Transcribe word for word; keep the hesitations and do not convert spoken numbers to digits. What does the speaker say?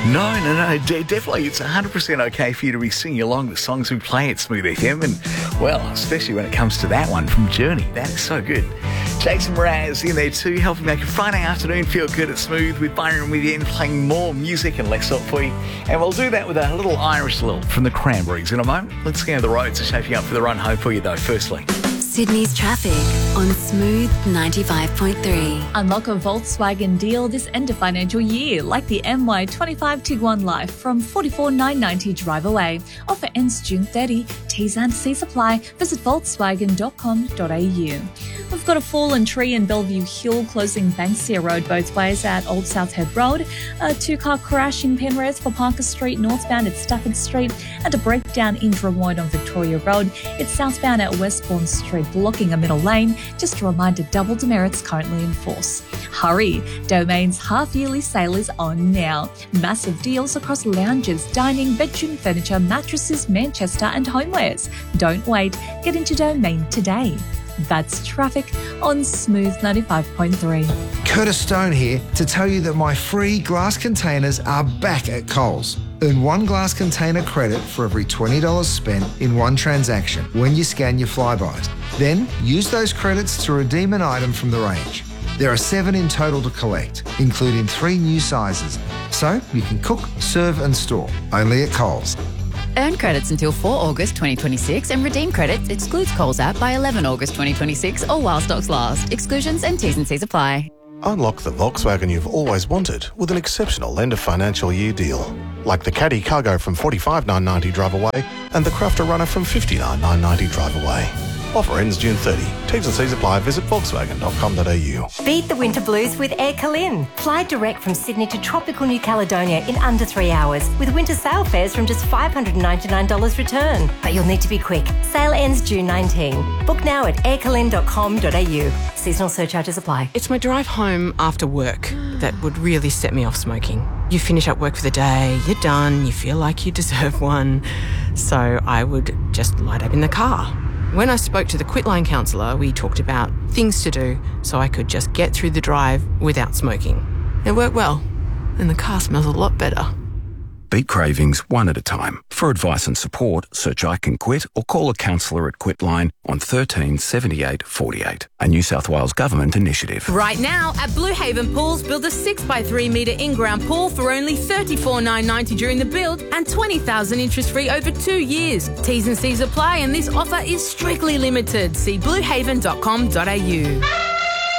No, no, no, de- definitely. It's one hundred percent okay for you to be singing along the songs we play at Smooth F M. And, well, especially when it comes to that one from Journey. That is so good. Jason Mraz in there too, helping make a Friday afternoon feel good at Smooth with Byron Within, playing more music and less salt for you. And we'll do that with a little Irish lilt from the Cranberries in a moment. Let's see how the roads are shaping up for the run home for you, though, firstly. Sydney's traffic on Smooth ninety-five point three. Unlock a Volkswagen deal this end of financial year, like the M Y twenty-five Tiguan Life from forty-four thousand nine hundred ninety dollars drive away. Offer ends June thirtieth. T's and C's apply. Visit volkswagen dot com dot a u. We've got a fallen tree in Bellevue Hill closing Banksia Road both ways at Old South Head Road. A two-car crash in Penrith for Parker Street northbound at Stafford Street, and a breakdown in Drummoyne on Victoria Road. It's southbound at Westbourne Street, blocking a middle lane. Just a reminder, double demerits currently in force. Hurry! Domain's half-yearly sale is on now. Massive deals across lounges, dining, bedroom furniture, mattresses, Manchester and homewares. Don't wait. Get into Domain today. That's traffic on Smooth ninety-five point three. Curtis Stone here to tell you that my free glass containers are back at Coles. Earn one glass container credit for every twenty dollars spent in one transaction when you scan your Flybys. Then use those credits to redeem an item from the range. There are seven in total to collect, including three new sizes. So you can cook, serve and store, only at Coles. Earn credits until the fourth of August twenty twenty-six and redeem credits excludes Coles app by the eleventh of August twenty twenty-six or while stocks last. Exclusions and T's and C's apply. Unlock the Volkswagen you've always wanted with an exceptional end of financial year deal. Like the Caddy Cargo from forty-five thousand nine hundred ninety drive away and the Crafter Runner from fifty-nine thousand nine hundred ninety drive away. Offer ends June thirtieth. T's and C's apply. Visit volkswagen dot com dot a u. Beat the winter blues with Air Calin. Fly direct from Sydney to tropical New Caledonia in under three hours with winter sale fares from just five hundred ninety-nine dollars return. But you'll need to be quick. Sale ends June nineteenth. Book now at air calin dot com dot a u. Seasonal surcharges apply. It's my drive home after work that would really set me off smoking. You finish up work for the day, you're done, you feel like you deserve one. So I would just light up in the car. When I spoke to the Quitline counsellor, we talked about things to do so I could just get through the drive without smoking. It worked well, and the car smells a lot better. Beat cravings one at a time. For advice and support, search I Can Quit or call a counsellor at Quitline on thirteen seventy-eight forty-eight, a New South Wales Government initiative. Right now, at Blue Haven Pools, build a six by three metre in-ground pool for only thirty-four thousand nine hundred ninety dollars during the build and twenty thousand dollars interest-free over two years. T's and C's apply and this offer is strictly limited. See blue haven dot com dot a u.